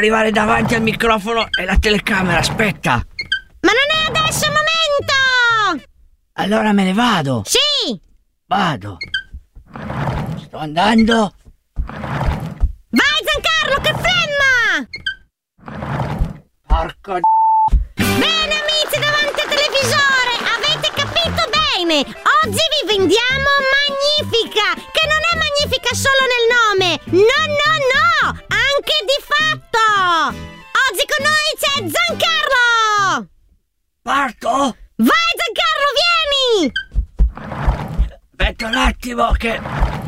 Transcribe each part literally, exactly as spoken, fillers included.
arrivare davanti al microfono e la telecamera, aspetta. Ma non è adesso il momento! Allora me ne vado. Sì! Vado. Sto andando. Vai Giancarlo, che flemma! Porco d***o. Bene amici davanti al televisore, avete capito bene? Oggi vi vendiamo Magnifica, che non è magnifica solo nel nome. No, no, no! Anche di fatto! Oggi con noi c'è Giancarlo! Parto? Vai Giancarlo, vieni! Aspetta un attimo che...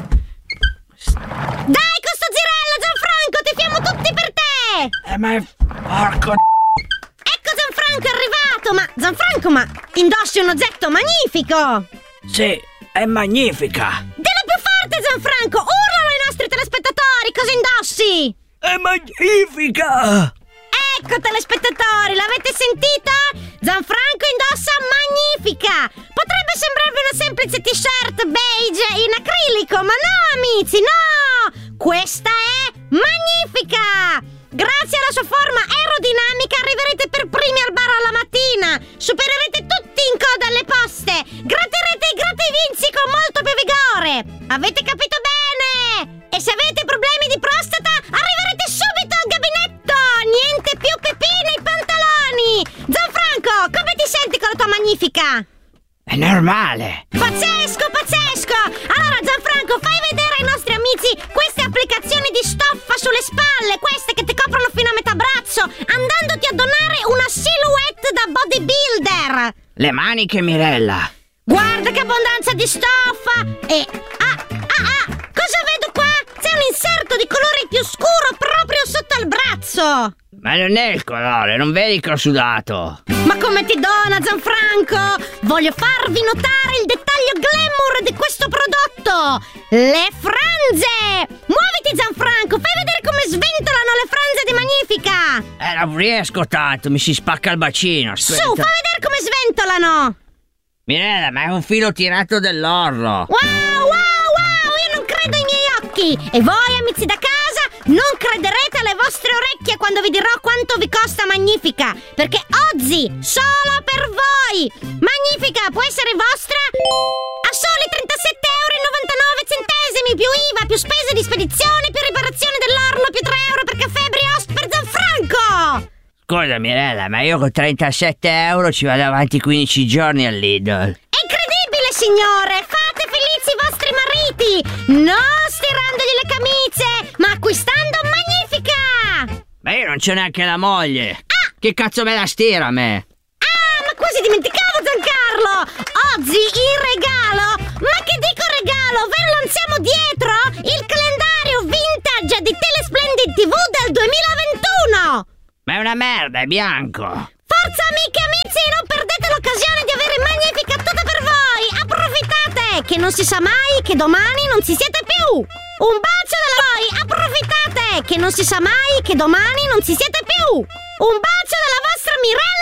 Dai con sto girello Gianfranco, tifiamo tutti per te! Eh ma è... Porco d***o. Ecco Gianfranco è arrivato, ma Gianfranco, ma indossi un oggetto magnifico! Sì, è magnifica! Dillo più forte Gianfranco, urlalo ai nostri telespettatori, cosa indossi? È magnifica! Ecco telespettatori, l'avete sentita? Gianfranco indossa Magnifica! Potrebbe sembrarvi una semplice t-shirt beige in acrilico, ma no amici, no! Questa è Magnifica! Grazie alla sua forma aerodinamica arriverete per primi al bar alla mattina, supererete tutti in coda alle poste, gratterete i gratta vinci con molto più vigore. Avete capito bene? E se avete problemi di prostata, arriverete subito al gabinetto. Niente più pipì nei pantaloni. Gianfranco, come ti senti con la tua Magnifica? È normale. Pazzesco, pazzesco. Allora Gianfranco, fai vedere ai nostri amici queste applicazioni di stoffa sulle spalle, queste che ti coprono fino a metà braccio, andandoti a donare una silhouette da bodybuilder. Le maniche, Mirella. Guarda che abbondanza di stoffa. E ah, ah, ah, cosa vedo qua? C'è un inserto di colore più scuro proprio sotto al braccio. Ma non è il colore, non vedi che ho sudato? Ma come ti dona Gianfranco? Voglio farvi notare il dettaglio glamour di questo prodotto. Le frange. Muoviti Gianfranco, fai vedere come sventolano le frange di Magnifica. Eh, non riesco tanto, mi si spacca il bacino, aspetta. Su, fai vedere come sventolano. Mirella, ma è un filo tirato dell'orlo. Wow, wow, wow, io non credo ai miei occhi. E voi amici da casa non crederete alle vostre orecchie quando vi dirò quanto vi costa Magnifica, perché oggi, solo per voi, Magnifica può essere vostra a soli trentasette euro e novantanove centesimi, più I V A, più spese di spedizione, più riparazione dell'orlo, più tre euro per caffè e brioche per Gianfranco. Scusa Mirella, ma io con trentasette euro ci vado avanti quindici giorni al Lidl. È incredibile signore, fate felici i vostri mariti, non stirandogli le camicie, ma acquistando Magnifica. Ma io non c'ho neanche la moglie. Ah! Che cazzo me la stira a me? Ah, ma quasi dimenticavo Giancarlo. Oggi in regalo, ma che dico regalo, ve lo lanciamo dietro il calendario vintage di Telesplendid tivù del duemilaventuno. Ma è una merda, è bianco. Forza amiche e amici, non perdete l'occasione di avere Magnifica tutta per voi. Approfittate, che non si sa mai che domani non ci siete più. Un bacio da voi, approfittate, che non si sa mai che domani non ci siete più. Un bacio dalla vostra Mirella.